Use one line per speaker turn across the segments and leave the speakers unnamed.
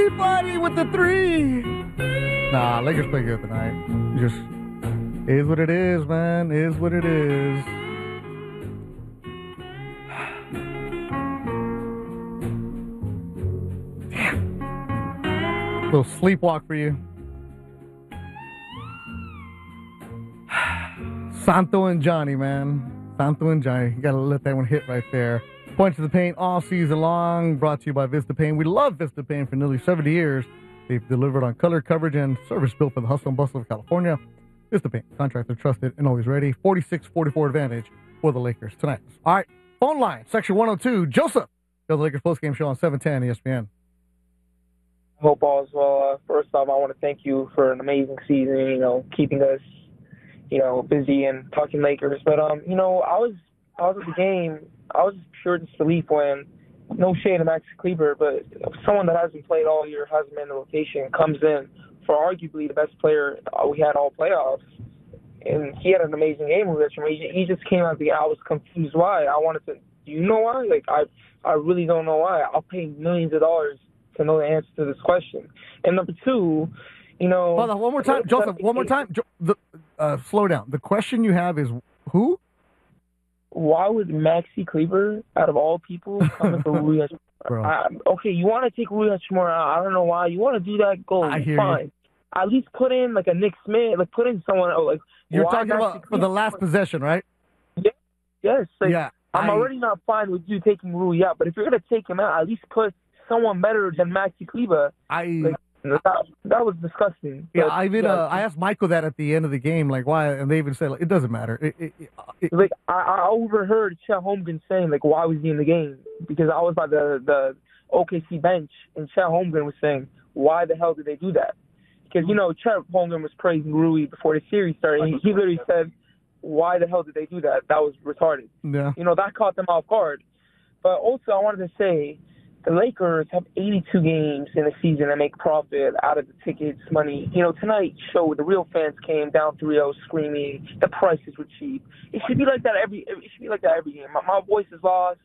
Buddy with the 3. Nah, Lakers play good tonight. Just is what it is, man. Is what it is. Damn. Little sleepwalk for you. Santo and Johnny, man. Santo and Johnny. You gotta let that one hit right there. Point to the Paint all season long. Brought to you by Vista Paint. We love Vista Paint for nearly 70 years. They've delivered on color, coverage, and service built for the hustle and bustle of California. Vista Paint. Contractor trusted and always ready. 46-44 advantage for the Lakers tonight. All right. Phone line. Section 102. Joseph. The Lakers postgame show on 710 ESPN.
Hope all is well. First off, I want to thank you for an amazing season, keeping us, busy and talking Lakers. But, I was at the game. I was pure disbelief when, no shade to Maxi Kleber, but someone that hasn't played all year, hasn't been in the rotation, comes in for arguably the best player we had all playoffs. And he had an amazing game with Richard. He just came out the game. I was confused why. I wanted to, do you know why? I really don't know why. I'll pay millions of dollars to know the answer to this question. And number two,
Hold on, one more time. Joseph, one more time. Slow down. The question you have is who?
Why would Maxi Kleber, out of all people, come in for Rui Hachimura? Okay, you want to take Rui Hachimura out. I don't know why. You want to do that, go.
I hear
fine.
You.
At least put in, a Nick Smith. Put in someone.
You're talking about for the last possession, right?
Yes.
Yeah.
I'm already not fine with you taking Rui out, but if you're going to take him out, at least put someone better than Maxi Kleber. That was disgusting.
Yeah, I asked Michael that at the end of the game, why, and they even said it doesn't matter.
I overheard Chet Holmgren saying why was he in the game, because I was by the OKC bench and Chet Holmgren was saying why the hell did they do that? Because Chet Holmgren was praising Rui before the series started. And he literally said why the hell did they do that? That was retarded.
Yeah.
That caught them off guard. But also I wanted to say, the Lakers have 82 games in a season and make profit out of the tickets, money. Tonight showed the real fans came down 3-0 screaming the prices were cheap. It should be like that every game. My voice is lost.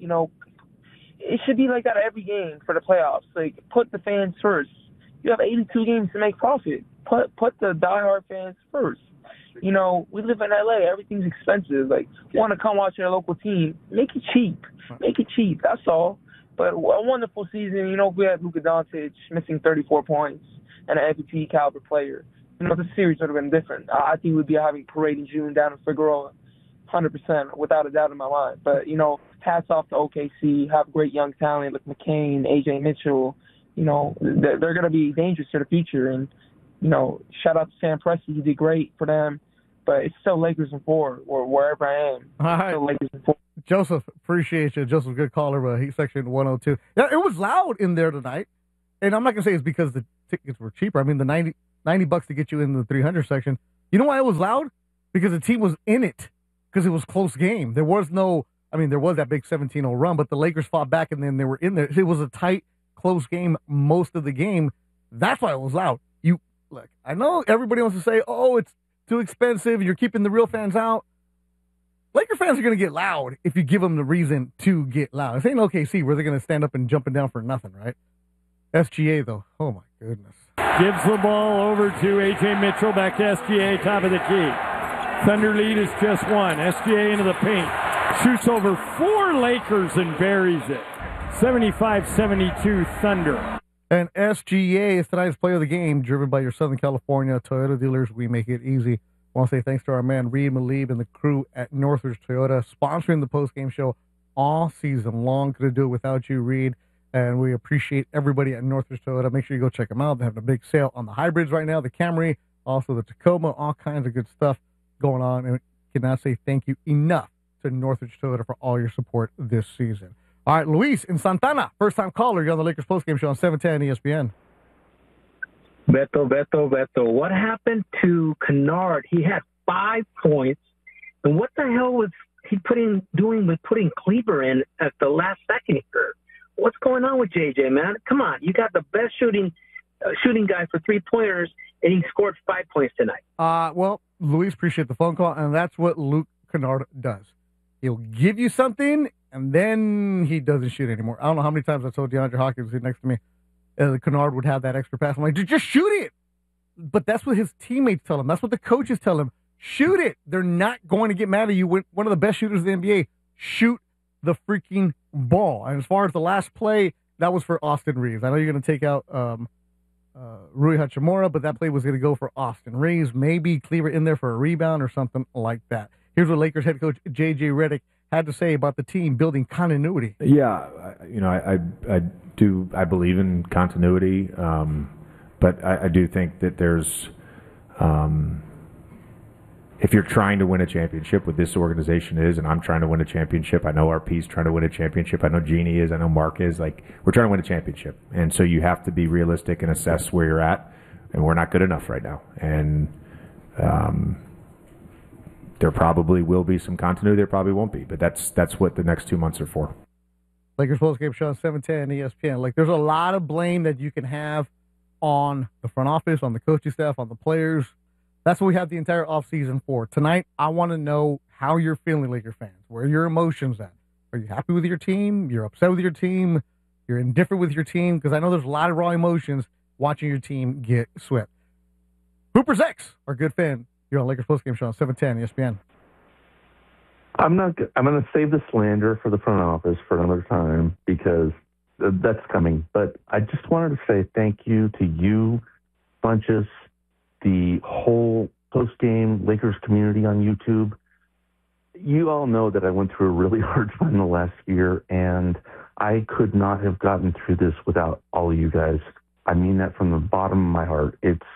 It should be like that every game for the playoffs. Put the fans first. You have 82 games to make profit. Put the diehard fans first. We live in LA. Everything's expensive. Want to come watch your local team? Make it cheap. Make it cheap. That's all. But a wonderful season. We had Luka Doncic missing 34 points and an MVP caliber player. The series would have been different. I think we'd be having parade in June down in Figueroa, 100%, without a doubt in my mind. But, hats off to OKC, have great young talent like McCain, AJ Mitchell. They're going to be dangerous for the future. And, shout out to Sam Presti. He did great for them. But it's still Lakers in 4 or wherever I am.
All right.
Still Lakers in 4.
Joseph, appreciate you. Joseph, good caller, but he's section 102. Yeah, it was loud in there tonight. And I'm not going to say it's because the tickets were cheaper. I mean, the $90 to get you in the 300 section. You know why it was loud? Because the team was in it. Because it was a close game. There was that big 17-0 run, but the Lakers fought back and then they were in there. It was a tight, close game most of the game. That's why it was loud. Look, I know everybody wants to say, oh, it's too expensive. You're keeping the real fans out. Laker fans are going to get loud if you give them the reason to get loud. This ain't OKC where they're going to stand up and jumping down for nothing, right? SGA, though. Oh, my goodness.
Gives the ball over to A.J. Mitchell. Back to SGA, top of the key. Thunder lead is just 1. SGA into the paint. Shoots over 4 Lakers and buries it. 75-72 Thunder.
And SGA is tonight's player of the game, driven by your Southern California Toyota dealers. We make it easy. I want to say thanks to our man Reed Malib and the crew at Northridge Toyota, sponsoring the post-game show all season long. Couldn't do it without you, Reed. And we appreciate everybody at Northridge Toyota. Make sure you go check them out. They're having a big sale on the hybrids right now, the Camry, also the Tacoma, all kinds of good stuff going on. And cannot say thank you enough to Northridge Toyota for all your support this season. All right, Luis in Santana, first-time caller. You're on the Lakers postgame show on 710 ESPN.
Beto. What happened to Kennard? He had 5 points. And what the hell was he doing with putting Kleber in at the last second here? What's going on with JJ, man? Come on. You got the best shooting guy for 3-pointers, and he scored 5 points tonight.
Well, Luis, appreciate the phone call, and that's what Luke Kennard does. He'll give you something, and then he doesn't shoot anymore. I don't know how many times I told DeAndre Hawkins, who's next to me, Kennard would have that extra pass. I'm like, just shoot it. But that's what his teammates tell him. That's what the coaches tell him. Shoot it. They're not going to get mad at you. One of the best shooters in the NBA. Shoot the freaking ball. And as far as the last play, that was for Austin Reeves. I know you're going to take out Rui Hachimura, but that play was going to go for Austin Reeves. Maybe Kleber in there for a rebound or something like that. Here's what Lakers head coach J.J. Redick had to say about the team building continuity.
Yeah, I believe in continuity, but I do think that there's if you're trying to win a championship, what this organization is, and I'm trying to win a championship, I know RP's trying to win a championship, I know Jeannie is, I know Mark is, like, we're trying to win a championship. And so you have to be realistic and assess where you're at, and we're not good enough right now. And there probably will be some continuity, there probably won't be, but that's what the next 2 months are for.
Lakers postgame show on 710 ESPN. Like, there's a lot of blame that you can have on the front office, on the coaching staff, on the players. That's what we have the entire offseason for. Tonight, I want to know how you're feeling, Laker fans. Where are your emotions at? Are you happy with your team? You're upset with your team? You're indifferent with your team? Because I know there's a lot of raw emotions watching your team get swept. Hooper's X, our good fan, here on Lakers postgame show on 710 ESPN.
I'm going to save the slander for the front office for another time because that's coming. But I just wanted to say thank you to you, Bunches, the whole post-game Lakers community on YouTube. You all know that I went through a really hard time the last year, and I could not have gotten through this without all of you guys. I mean that from the bottom of my heart.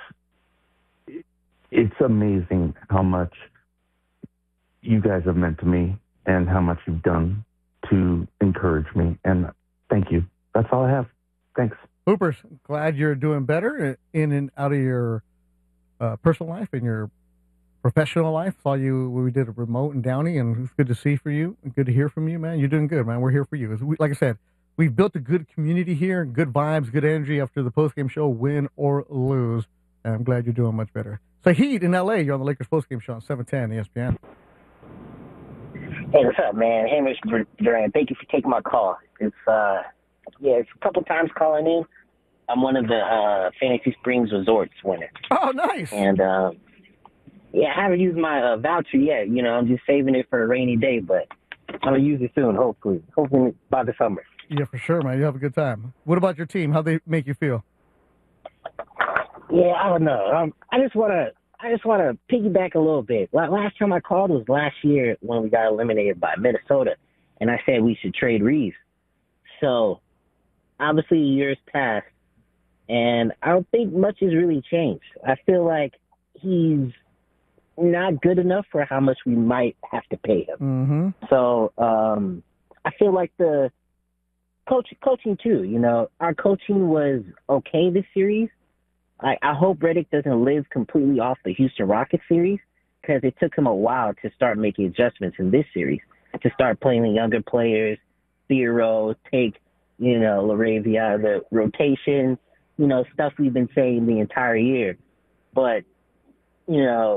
It's amazing how much you guys have meant to me and how much you've done to encourage me. And thank you. That's all I have. Thanks.
Hoopers, glad you're doing better in and out of your personal life and your professional life. Saw you when we did a remote in Downey, and it's good to see for you and good to hear from you, man. You're doing good, man. We're here for you. Like I said, we've built a good community here, good vibes, good energy after the postgame show, win or lose. And I'm glad you're doing much better. Saheed in L.A., you're on the Lakers postgame show on 710 ESPN.
Hey, what's up, man? Hey, Mr. Durant. Thank you for taking my call. It's a couple times calling in. I'm one of the Fantasy Springs Resorts winners.
Oh, nice.
And, I haven't used my voucher yet. You know, I'm just saving it for a rainy day, but I'm going to use it soon, hopefully by the summer.
Yeah, for sure, man. You have a good time. What about your team? How'd they make you feel?
Yeah, I don't know. I just want to piggyback a little bit. Last time I called was last year when we got eliminated by Minnesota, and I said we should trade Reeves. So, obviously, years passed, and I don't think much has really changed. I feel like he's not good enough for how much we might have to pay him.
Mm-hmm.
So, I feel like the coaching, too. You know, our coaching was okay this series. I hope Redick doesn't live completely off the Houston Rockets series, because it took him a while to start making adjustments in this series, to start playing the younger players, Theoro, take, LaRavia out of the rotation, stuff we've been saying the entire year. But, I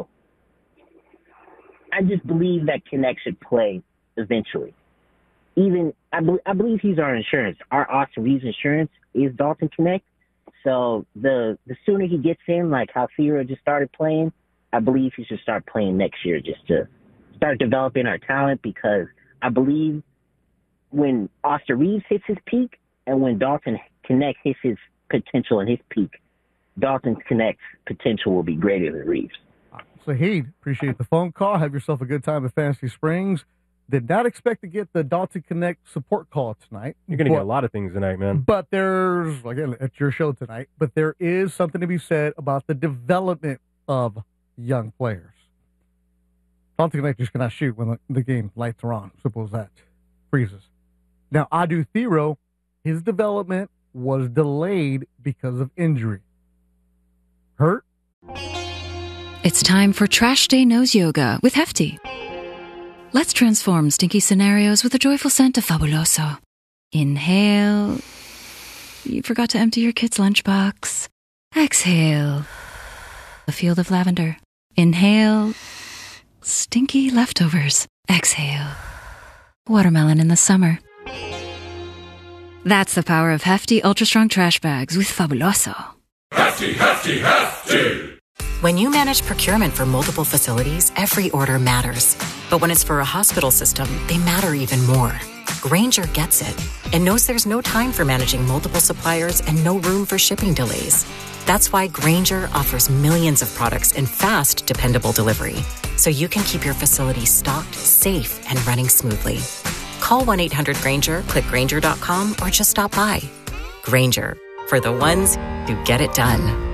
just believe that Connect should play eventually. Even, I believe he's our insurance. Our Austin Reeves insurance is Dalton Connect. So the sooner he gets in, like how Theoro just started playing, I believe he should start playing next year just to start developing our talent, because I believe when Austin Reeves hits his peak and when Dalton Connect hits his potential and his peak, Dalton Connect's potential will be greater than Reeves.
Saheed, appreciate the phone call. Have yourself a good time at Fantasy Springs. Did not expect to get the Dalton Connect support call tonight.
You're going to get a lot of things tonight, man.
But there's, again, it's your show tonight, but there is something to be said about the development of young players. Dalton Connect just cannot shoot when the game lights are on. Simple as that. Freezes. Now, Adu Theoro, his development was delayed because of injury. Hurt?
It's time for Trash Day Nose Yoga with Hefty. Let's transform stinky scenarios with a joyful scent of Fabuloso. Inhale. You forgot to empty your kid's lunchbox. Exhale. A field of lavender. Inhale. Stinky leftovers. Exhale. Watermelon in the summer. That's the power of hefty, ultra-strong trash bags with Fabuloso.
Hefty, hefty, hefty!
When you manage procurement for multiple facilities, every order matters. But when it's for a hospital system, they matter even more. Grainger gets it and knows there's no time for managing multiple suppliers and no room for shipping delays. That's why Grainger offers millions of products in fast, dependable delivery, so you can keep your facility stocked, safe, and running smoothly. Call 1-800-GRAINGER, click Grainger.com, or just stop by. Grainger, for the ones who get it done.